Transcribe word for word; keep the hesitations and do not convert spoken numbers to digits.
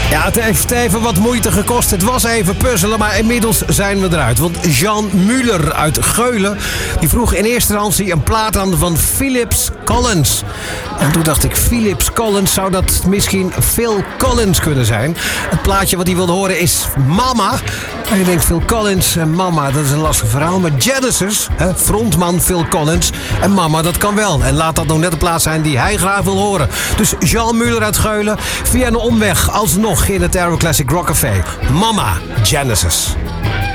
Ja, het heeft even wat moeite gekost. Het was even puzzelen, maar inmiddels zijn we eruit. Want Jean Muller uit Geulen, die vroeg in eerste instantie een plaat aan van Philips Collins. En toen dacht ik, Philips Collins, zou dat misschien Phil Collins kunnen zijn? Het plaatje wat hij wilde horen is Mama. En je denkt, Phil Collins en Mama, dat is een lastig verhaal. Maar Genesis, hè, frontman Phil Collins en Mama, dat kan wel. En laat dat nog net de plaat zijn die hij graag wil horen. Dus Jean Muller uit Geulen, via een omweg alsnog in het Aero Classic Rock Café. Mama, Genesis.